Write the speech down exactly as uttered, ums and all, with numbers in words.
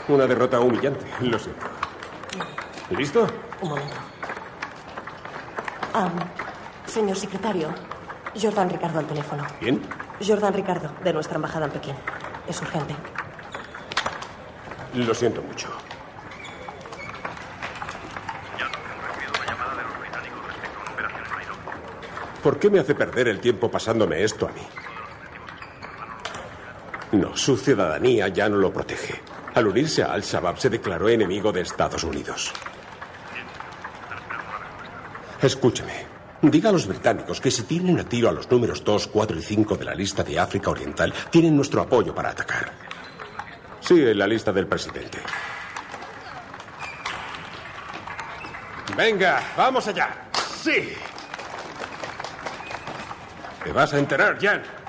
Una derrota humillante, lo siento. ¿Listo? Un momento. Ah, señor secretario, Jordan Ricardo al teléfono. ¿Quién? Jordan Ricardo, de nuestra embajada en Pekín. Es urgente. Lo siento mucho. ¿Por qué me hace perder el tiempo pasándome esto a mí? No, su ciudadanía ya no lo protege. Al unirse a Al-Shabaab se declaró enemigo de Estados Unidos. Escúcheme. Diga a los británicos que si tienen a tiro a los números dos, cuatro y cinco de la lista de África Oriental, tienen nuestro apoyo para atacar. Sí, en la lista del presidente. Venga, vamos allá. Sí. Te vas a enterar, Jan.